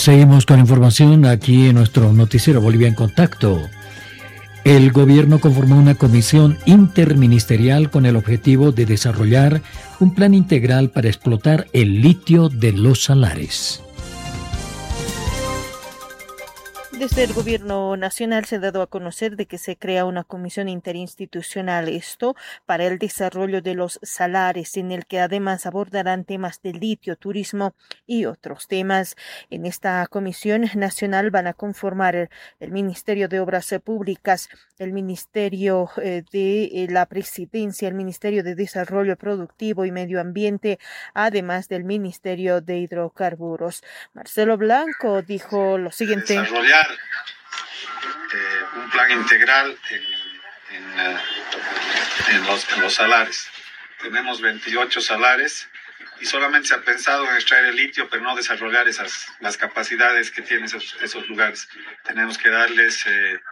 Seguimos con información aquí en nuestro noticiero Bolivia en Contacto. El gobierno conformó una comisión interministerial con el objetivo de desarrollar un plan integral para explotar el litio de los salares. Desde el Gobierno Nacional se ha dado a conocer de que se crea una comisión interinstitucional, esto para el desarrollo de los salares, en el que además abordarán temas de litio, turismo y otros temas. En esta comisión nacional van a conformar el Ministerio de Obras Públicas, el Ministerio de la Presidencia, el Ministerio de Desarrollo Productivo y Medio Ambiente, además del Ministerio de Hidrocarburos. Marcelo Blanco dijo lo siguiente: desarrollar un plan integral en los salares. Tenemos 28 salares y solamente se ha pensado en extraer el litio, pero no desarrollar las capacidades que tienen esos lugares. Tenemos que darles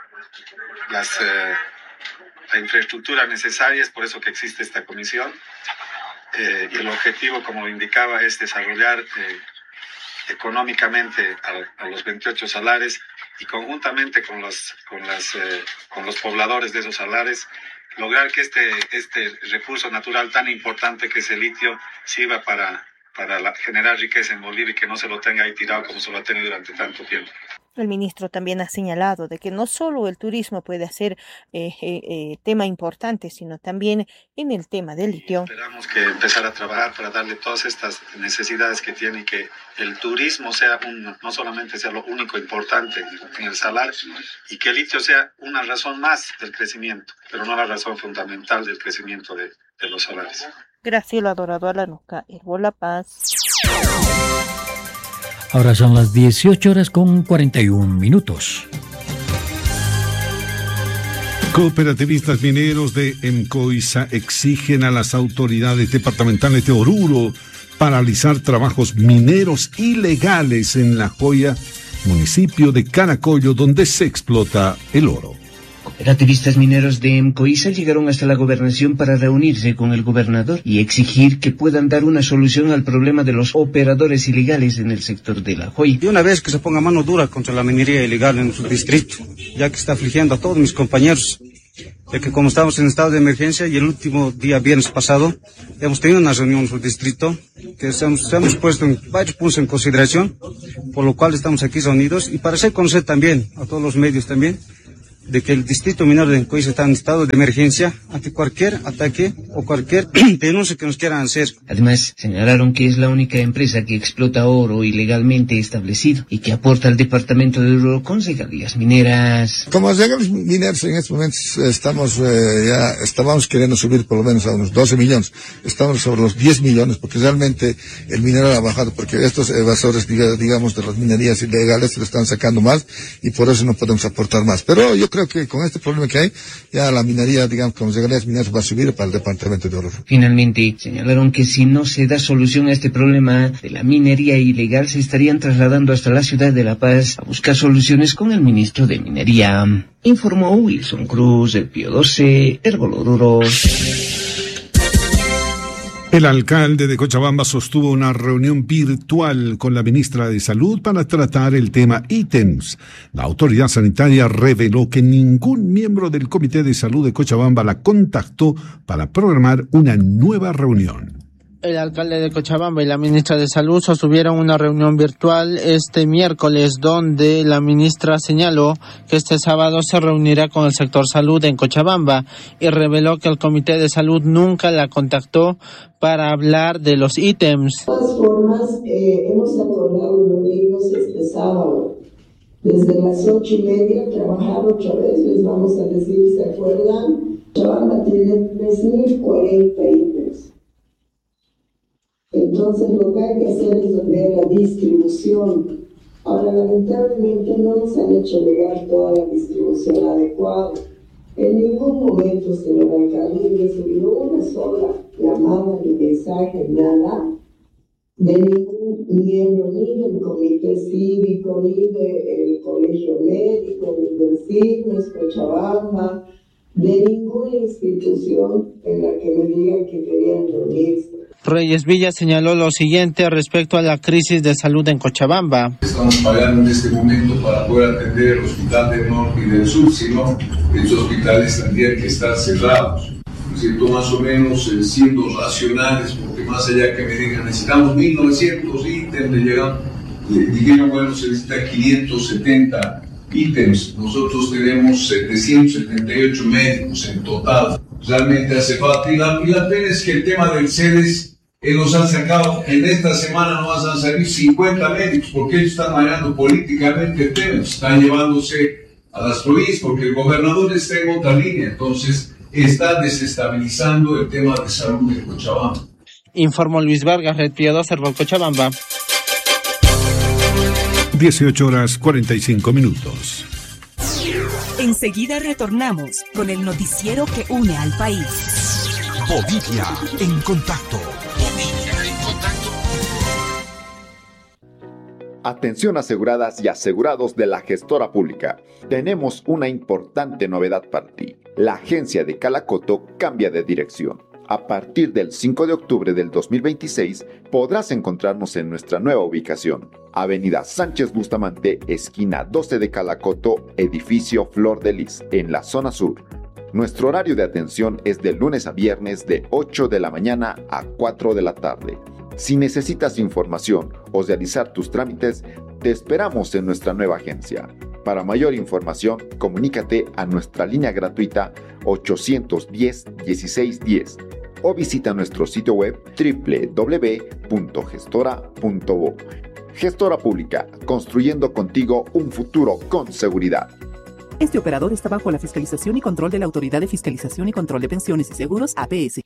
la infraestructura necesaria, es por eso que existe esta comisión. Y el objetivo, como lo indicaba, es desarrollar económicamente a los 28 salares y conjuntamente con los pobladores de esos salares, lograr que este recurso natural tan importante que es el litio sirva para generar riqueza en Bolivia y que no se lo tenga ahí tirado como se lo ha tenido durante tanto tiempo. El ministro también ha señalado de que no solo el turismo puede ser tema importante, sino también en el tema del litio. Esperamos que empezar a trabajar para darle todas estas necesidades que tiene y que el turismo sea no solamente sea lo único importante en el salar, y que el litio sea una razón más del crecimiento, pero no la razón fundamental del crecimiento de los salares. Graciela Dorado Alanuca, Herbo La Paz. Ahora son las 18:41. Cooperativistas mineros de Emcoisa exigen a las autoridades departamentales de Oruro paralizar trabajos mineros ilegales en La Joya, municipio de Caracollo, donde se explota el oro. Cooperativistas mineros de Emcoisa llegaron hasta la gobernación para reunirse con el gobernador y exigir que puedan dar una solución al problema de los operadores ilegales en el sector de La Joya. Y una vez que se ponga mano dura contra la minería ilegal en su distrito, ya que está afligiendo a todos mis compañeros, ya que como estamos en estado de emergencia y el último día, viernes pasado, hemos tenido una reunión en su distrito que se hemos puesto en varios puntos en consideración, por lo cual estamos aquí reunidos y para hacer conocer también a todos los medios también de que el distrito minero de Emcoisa está en estado de emergencia ante cualquier ataque o cualquier denuncia que nos quieran hacer. Además, señalaron que es la única empresa que explota oro ilegalmente establecido y que aporta al departamento de Oruro con regalías mineras. Como regalías mineras en estos momentos estábamos queriendo subir por lo menos a unos 12 millones. Estamos sobre los 10 millones porque realmente el mineral ha bajado, porque estos evasores, digamos, de las minerías ilegales se lo están sacando más y por eso no podemos aportar más. Pero yo creo que con este problema que hay, ya la minería, digamos, con las regalías mineras va a subir para el departamento de Oruro. Finalmente, señalaron que si no se da solución a este problema de la minería ilegal, se estarían trasladando hasta la ciudad de La Paz a buscar soluciones con el ministro de Minería. Informó Wilson Cruz, del Pío 12, Oruro. El alcalde de Cochabamba sostuvo una reunión virtual con la ministra de Salud para tratar el tema ítems. La autoridad sanitaria reveló que ningún miembro del Comité de Salud de Cochabamba la contactó para programar una nueva reunión. El alcalde de Cochabamba y la ministra de Salud sostuvieron una reunión virtual este miércoles, donde la ministra señaló que este sábado se reunirá con el sector salud en Cochabamba y reveló que el Comité de Salud nunca la contactó para hablar de los ítems. De todas formas, hemos acordado reunirnos este sábado, desde las 8:30, trabajar otra vez. Les vamos a decir, ¿se acuerdan? Cochabamba tiene 3.040 ítems. Entonces lo que hay que hacer es ver la distribución. Ahora, lamentablemente no nos han hecho llegar toda la distribución adecuada. En ningún momento, señor alcalde, he recibido una sola llamada, ni mensaje, nada, de ningún miembro, ni del comité cívico, ni del colegio médico, ni del CIGNES Cochabamba, de ninguna institución en la que me digan que querían reunirse. Reyes Villa señaló lo siguiente respecto a la crisis de salud en Cochabamba. Estamos pagando en este momento para poder atender el hospital del norte y del sur, sino estos hospitales tendrían que estar cerrados. ¿Cierto? Más o menos siendo racionales, porque más allá que me digan necesitamos 1900 ítems, dijeron bueno, se necesita 570 ítems, nosotros tenemos 778 médicos en total, realmente hace falta, y la pena es que el tema del CEDES nos han sacado, en esta semana nos van a salir 50 médicos, porque ellos están manejando políticamente el tema, están llevándose a las provincias, porque el gobernador está en otra línea, entonces está desestabilizando el tema de salud de Cochabamba. Informó Luis Vargas, Red Piadosa, Cochabamba. 18:45. Enseguida retornamos con el noticiero que une al país. Bolivia en contacto. Atención aseguradas y asegurados de la gestora pública. Tenemos una importante novedad para ti. La agencia de Calacoto cambia de dirección. A partir del 5 de octubre del 2026 podrás encontrarnos en nuestra nueva ubicación. Avenida Sánchez Bustamante, esquina 12 de Calacoto, edificio Flor de Lis, en la zona sur. Nuestro horario de atención es de lunes a viernes de 8 de la mañana a 4 de la tarde. Si necesitas información o realizar tus trámites, te esperamos en nuestra nueva agencia. Para mayor información, comunícate a nuestra línea gratuita 810-1610 o visita nuestro sitio web www.gestora.bo. Gestora Pública, construyendo contigo un futuro con seguridad. Este operador está bajo la fiscalización y control de la Autoridad de Fiscalización y Control de Pensiones y Seguros, APS.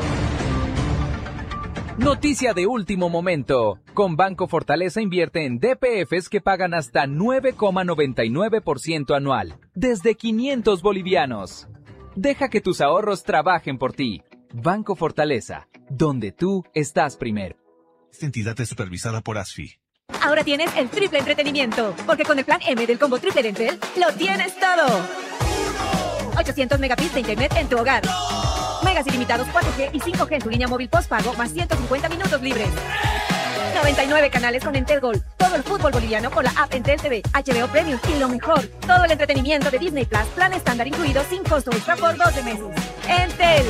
Noticia de último momento. Con Banco Fortaleza invierte en DPFs que pagan hasta 9,99% anual, desde 500 bolivianos. Deja que tus ahorros trabajen por ti. Banco Fortaleza, donde tú estás primero. Esta entidad es supervisada por ASFI. Ahora tienes el triple entretenimiento, porque con el plan M del combo triple de Entel, lo tienes todo. 800 megabits de internet en tu hogar. Megas ilimitados 4G y 5G en tu línea móvil postpago, más 150 minutos libres. 99 canales con Entel Gold. Todo el fútbol boliviano con la app Entel TV, HBO Premium y lo mejor, todo el entretenimiento de Disney Plus, plan estándar incluido sin costo extra por 12 meses. Entel.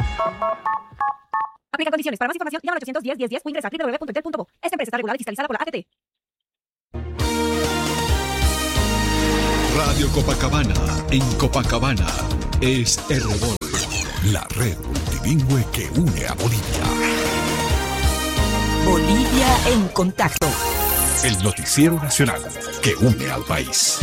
Aplica condiciones. Para más información, llama al 810-1010 o ingresa a www.entel.bo. Esta empresa está regulada y fiscalizada por la ATT. Radio Copacabana, en Copacabana, es Herbol, la red multilingüe que une a Bolivia. Bolivia en contacto. El noticiero nacional que une al país.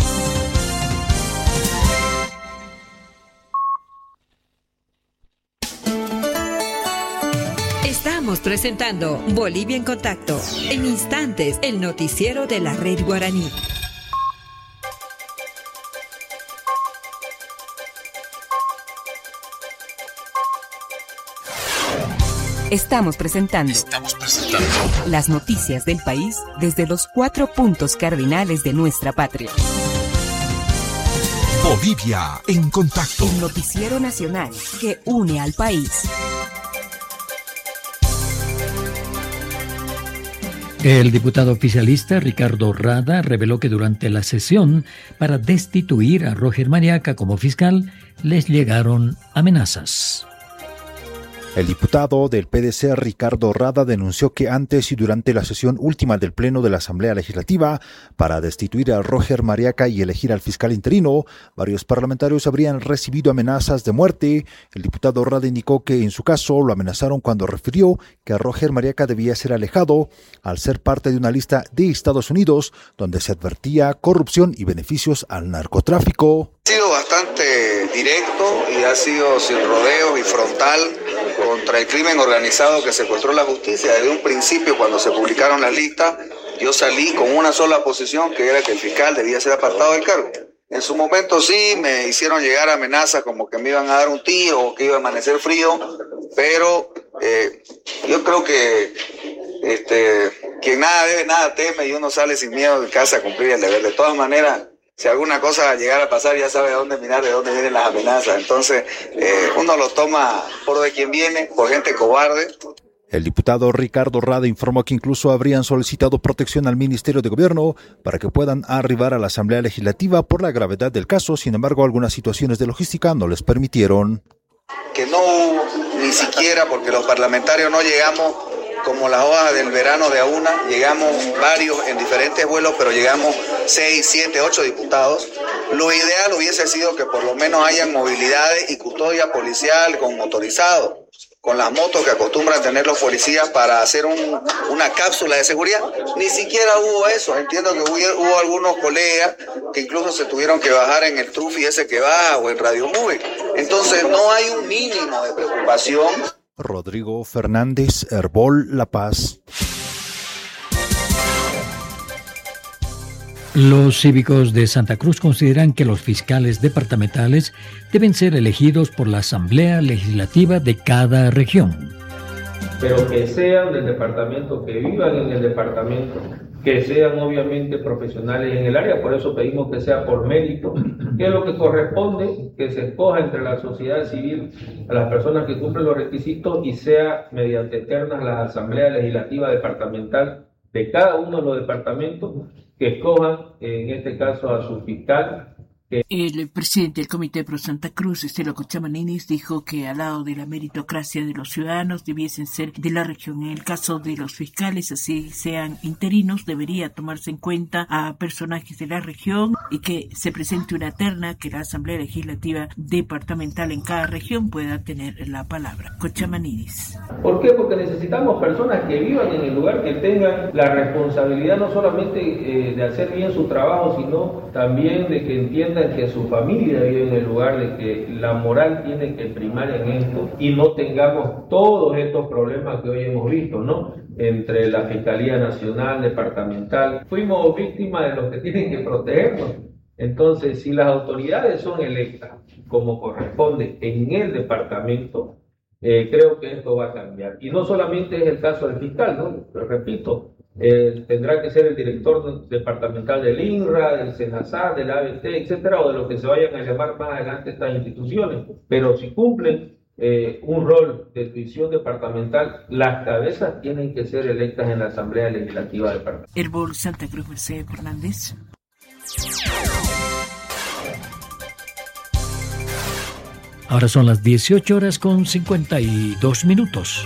Estamos presentando Bolivia en contacto. En instantes, el noticiero de la red guaraní. Estamos presentando las noticias del país desde los 4 puntos cardinales de nuestra patria. Bolivia en contacto. El noticiero nacional que une al país. El diputado oficialista Ricardo Rada reveló que durante la sesión para destituir a Roger Mariaca como fiscal les llegaron amenazas. El diputado del PDC, Ricardo Rada, denunció que antes y durante la sesión última del Pleno de la Asamblea Legislativa para destituir a Roger Mariaca y elegir al fiscal interino, varios parlamentarios habrían recibido amenazas de muerte. El diputado Rada indicó que en su caso lo amenazaron cuando refirió que Roger Mariaca debía ser alejado al ser parte de una lista de Estados Unidos donde se advertía corrupción y beneficios al narcotráfico. Ha sido bastante directo y ha sido sin rodeos y frontal contra el crimen organizado que secuestró la justicia. Desde un principio, cuando se publicaron las listas, yo salí con una sola posición, que era que el fiscal debía ser apartado del cargo. En su momento sí me hicieron llegar amenazas como que me iban a dar un tiro o que iba a amanecer frío, pero yo creo que quien nada debe, nada teme, y uno sale sin miedo de casa a cumplir el deber. De todas maneras, si alguna cosa llegara a pasar, ya sabe a dónde mirar, de dónde vienen las amenazas. Entonces, uno lo toma por de quien viene, por gente cobarde. El diputado Ricardo Rada informó que incluso habrían solicitado protección al Ministerio de Gobierno para que puedan arribar a la Asamblea Legislativa por la gravedad del caso. Sin embargo, algunas situaciones de logística no les permitieron. Que no hubo ni siquiera, porque los parlamentarios no llegamos como las hojas del verano de una, llegamos varios en diferentes vuelos, pero llegamos 6, 7, 8 diputados. Lo ideal hubiese sido que por lo menos hayan movilidades y custodia policial con motorizado, con las motos que acostumbran tener los policías para hacer una cápsula de seguridad. Ni siquiera hubo eso. Entiendo que hubo algunos colegas que incluso se tuvieron que bajar en el trufi ese que va o en Radio Movie. Entonces no hay un mínimo de preocupación. Rodrigo Fernández, Herbol, La Paz. Los cívicos de Santa Cruz consideran que los fiscales departamentales deben ser elegidos por la Asamblea Legislativa de cada región. Pero que sean del departamento, que vivan en el departamento, que sean obviamente profesionales en el área, por eso pedimos que sea por mérito, que es lo que corresponde, que se escoja entre la sociedad civil a las personas que cumplen los requisitos y sea mediante ternas la Asamblea Legislativa Departamental de cada uno de los departamentos que escojan, en este caso, a su fiscal. El presidente del Comité Pro Santa Cruz, Estelo Cochamaninis, dijo que al lado de la meritocracia de los ciudadanos debiesen ser de la región. En el caso de los fiscales, así sean interinos, debería tomarse en cuenta a personajes de la región y que se presente una terna que la Asamblea Legislativa Departamental en cada región pueda tener la palabra. Cochamaninis. ¿Por qué? Porque necesitamos personas que vivan en el lugar, que tengan la responsabilidad no solamente de hacer bien su trabajo, sino también de que entiendan que su familia vive en el lugar, de que la moral tiene que primar en esto y no tengamos todos estos problemas que hoy hemos visto, ¿no? Entre la Fiscalía Nacional, Departamental. Fuimos víctimas de los que tienen que protegernos. Entonces, si las autoridades son electas como corresponde en el departamento, creo que esto va a cambiar. Y no solamente es el caso del fiscal, ¿no? Pero repito, tendrá que ser el director departamental del INRA, del SENASA, del ABT, etcétera, o de lo que se vayan a llamar más adelante estas instituciones. Pero si cumplen un rol de visión departamental, las cabezas tienen que ser electas en la Asamblea Legislativa Departamental. Herbol, Santa Cruz, Mercedes Fernández. Ahora son las 18:52.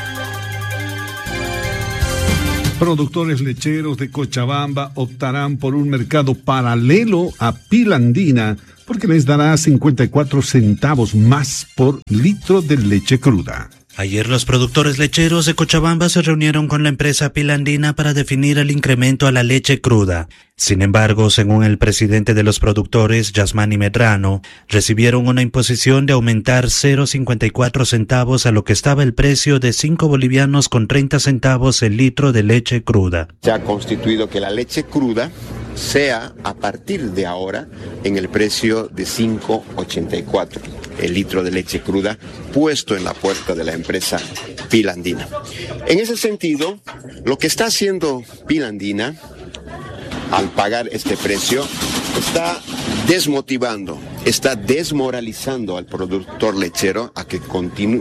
Productores lecheros de Cochabamba optarán por un mercado paralelo a Pilandina porque les dará 54 centavos más por litro de leche cruda. Ayer los productores lecheros de Cochabamba se reunieron con la empresa Pilandina para definir el incremento a la leche cruda. Sin embargo, según el presidente de los productores, Yasmani Medrano, recibieron una imposición de aumentar 0,54 centavos a lo que estaba el precio de 5 bolivianos con 30 centavos el litro de leche cruda. Se ha constituido que la leche cruda sea a partir de ahora en el precio de 5,84 el litro de leche cruda puesto en la puerta de la empresa Pilandina. En ese sentido, lo que está haciendo Pilandina al pagar este precio está desmotivando, está desmoralizando al productor lechero a que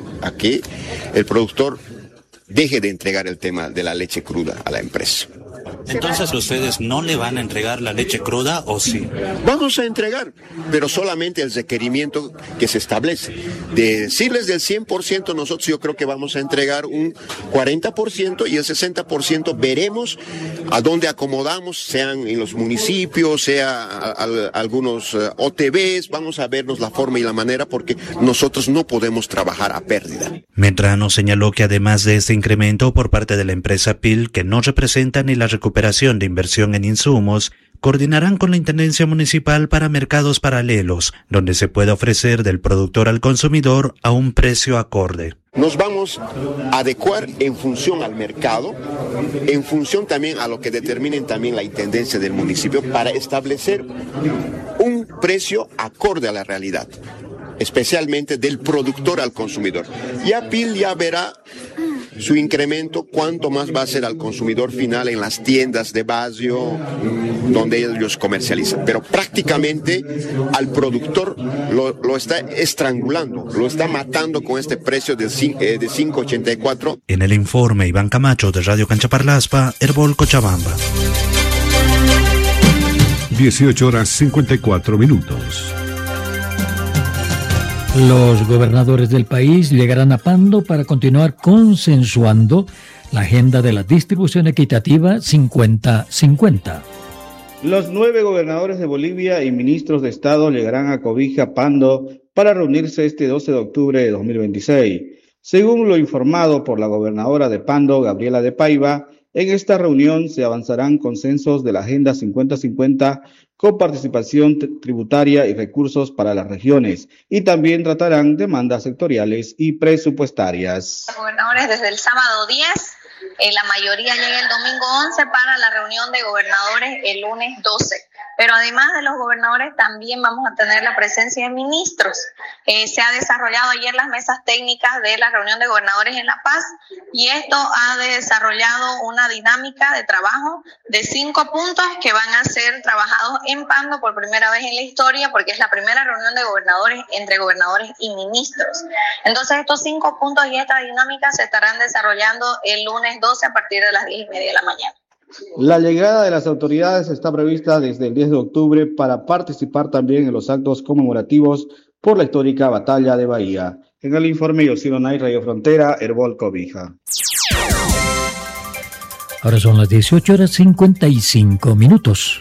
el productor deje de entregar el tema de la leche cruda a la empresa. Entonces, ¿ustedes no le van a entregar la leche cruda o sí? Vamos a entregar, pero solamente el requerimiento que se establece. De decirles del 100%, nosotros yo creo que vamos a entregar un 40% y el 60% veremos a dónde acomodamos, sean en los municipios, sea algunos OTBs, vamos a vernos la forma y la manera porque nosotros no podemos trabajar a pérdida. Medrano señaló que además de este incremento por parte de la empresa PIL, que no representa ni la recuperación de inversión en insumos, coordinarán con la Intendencia Municipal para mercados paralelos, donde se pueda ofrecer del productor al consumidor a un precio acorde. Nos vamos a adecuar en función al mercado, en función también a lo que determinen también la Intendencia del municipio para establecer un precio acorde a la realidad, especialmente del productor al consumidor. Ya PIL ya verá su incremento, cuánto más va a ser al consumidor final en las tiendas de barrio donde ellos comercializan. Pero prácticamente al productor lo está estrangulando, lo está matando con este precio de 5.84. En el informe, Iván Camacho de Radio Canchaparlaspa, Herbol Cochabamba. 18:54. Los gobernadores del país llegarán a Pando para continuar consensuando la agenda de la distribución equitativa 50-50. Los 9 gobernadores de Bolivia y ministros de Estado llegarán a Cobija, Pando, para reunirse este 12 de octubre de 2026. Según lo informado por la gobernadora de Pando, Gabriela de Paiva, en esta reunión se avanzarán consensos de la Agenda 50-50 con participación tributaria y recursos para las regiones, y también tratarán demandas sectoriales y presupuestarias. Los gobernadores desde el sábado 10, la mayoría llega el domingo 11 para la reunión de gobernadores el lunes 12. Pero además de los gobernadores también vamos a tener la presencia de ministros. Se ha desarrollado ayer las mesas técnicas de la reunión de gobernadores en La Paz y esto ha desarrollado una dinámica de trabajo de 5 puntos que van a ser trabajados en Pando por primera vez en la historia porque es la primera reunión de gobernadores entre gobernadores y ministros. Entonces estos 5 puntos y esta dinámica se estarán desarrollando el lunes 12 a partir de las 10:30 de la mañana. La llegada de las autoridades está prevista desde el 10 de octubre para participar también en los actos conmemorativos por la histórica Batalla de Bahía. En el informe Yosiro Nay, Radio Frontera, Herbol Cobija. Ahora son las 18:55.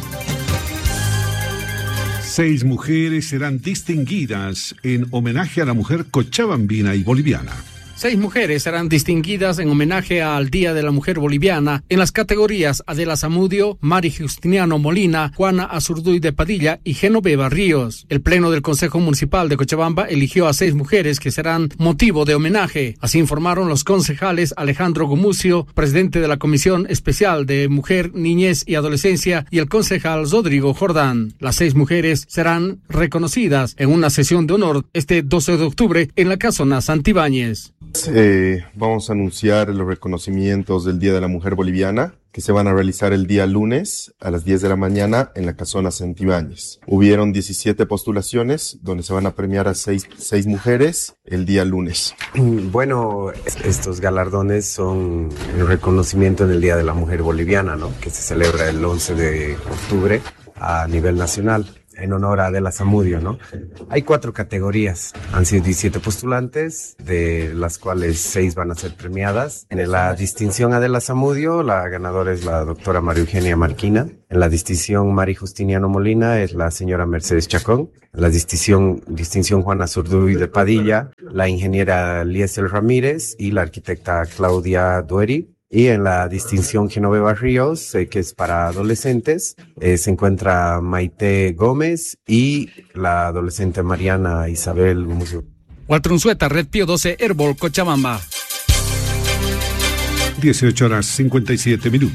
6 mujeres serán distinguidas en homenaje a la mujer cochabambina y boliviana. 6 mujeres serán distinguidas en homenaje al Día de la Mujer Boliviana en las categorías Adela Zamudio, Mari Justiniano Molina, Juana Azurduy de Padilla y Genoveva Ríos. El Pleno del Consejo Municipal de Cochabamba eligió a 6 mujeres que serán motivo de homenaje. Así informaron los concejales Alejandro Gumucio, presidente de la Comisión Especial de Mujer, Niñez y Adolescencia, y el concejal Rodrigo Jordán. Las 6 mujeres serán reconocidas en una sesión de honor este 12 de octubre en la Casona Santibáñez. Vamos a anunciar los reconocimientos del Día de la Mujer Boliviana, que se van a realizar el día lunes a las 10 de la mañana en la Casona Santibáñez. Hubieron 17 postulaciones, donde se van a premiar a 6 mujeres el día lunes. Bueno, estos galardones son el reconocimiento en el Día de la Mujer Boliviana, ¿no? Que se celebra el 11 de octubre a nivel nacional, en honor a Adela Zamudio, ¿no? Hay 4 categorías, han sido 17 postulantes, de las cuales 6 van a ser premiadas. En la distinción Adela Zamudio, la ganadora es la doctora María Eugenia Marquina. En la distinción Mari Justiniano Molina es la señora Mercedes Chacón. En la distinción Juana Azurduy de Padilla, la ingeniera Liesel Ramírez y la arquitecta Claudia Dueri. Y en la distinción Genoveva Ríos, que es para adolescentes, se encuentra Maite Gómez y la adolescente Mariana Isabel Gumucio. Walter Unzueta, Red Pío 12, Herbol, Cochabamba. 18:57.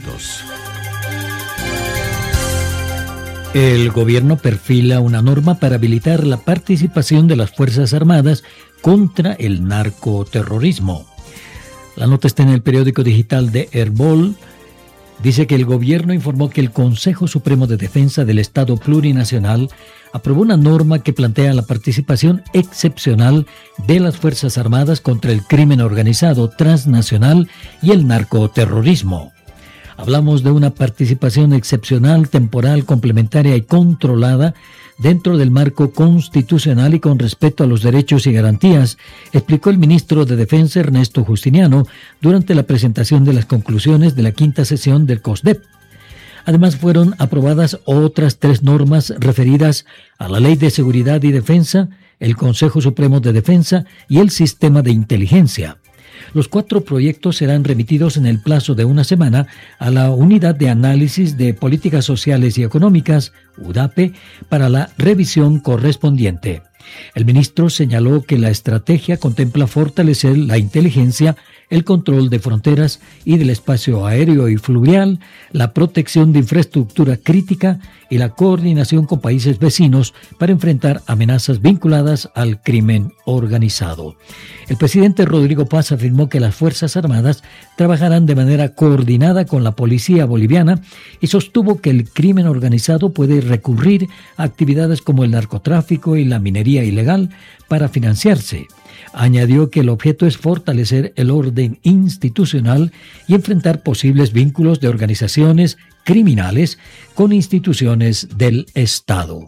El gobierno perfila una norma para habilitar la participación de las Fuerzas Armadas contra el narcoterrorismo. La nota está en el periódico digital de Herbol. Dice que el gobierno informó que el Consejo Supremo de Defensa del Estado Plurinacional aprobó una norma que plantea la participación excepcional de las Fuerzas Armadas contra el crimen organizado transnacional y el narcoterrorismo. Hablamos de una participación excepcional, temporal, complementaria y controlada dentro del marco constitucional y con respeto a los derechos y garantías, explicó el ministro de Defensa Ernesto Justiniano durante la presentación de las conclusiones de la 5ª sesión del COSDEP. Además, fueron aprobadas otras 3 normas referidas a la Ley de Seguridad y Defensa, el Consejo Supremo de Defensa y el Sistema de Inteligencia. Los 4 proyectos serán remitidos en el plazo de una semana a la Unidad de Análisis de Políticas Sociales y Económicas, UDAPE, para la revisión correspondiente. El ministro señaló que la estrategia contempla fortalecer la inteligencia, el control de fronteras y del espacio aéreo y fluvial, la protección de infraestructura crítica y la coordinación con países vecinos para enfrentar amenazas vinculadas al crimen organizado. El presidente Rodrigo Paz afirmó que las Fuerzas Armadas trabajarán de manera coordinada con la policía boliviana y sostuvo que el crimen organizado puede recurrir a actividades como el narcotráfico y la minería ilegal para financiarse. Añadió que el objeto es fortalecer el orden institucional y enfrentar posibles vínculos de organizaciones criminales con instituciones del Estado.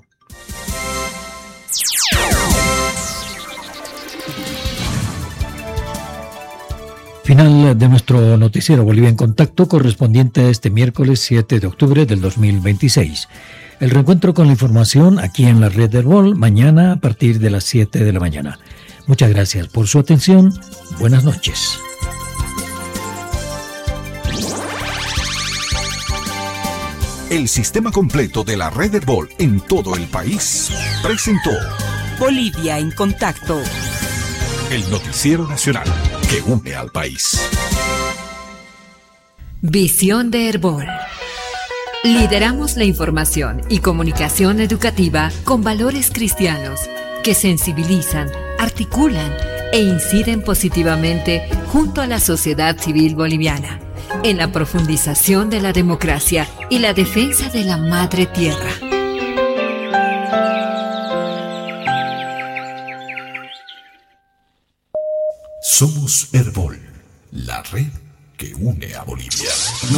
Final de nuestro noticiero Bolivia en Contacto, correspondiente a este miércoles 7 de octubre del 2026. El reencuentro con la información aquí en la red Herbol, mañana a partir de las 7 de la mañana. Muchas gracias por su atención. Buenas noches. El sistema completo de la red Herbol en todo el país presentó Bolivia en Contacto, el noticiero nacional que une al país. Visión de Herbol. Lideramos la información y comunicación educativa con valores cristianos que sensibilizan, articulan e inciden positivamente junto a la sociedad civil boliviana en la profundización de la democracia y la defensa de la madre tierra. Somos Herbol, la red que une a Bolivia.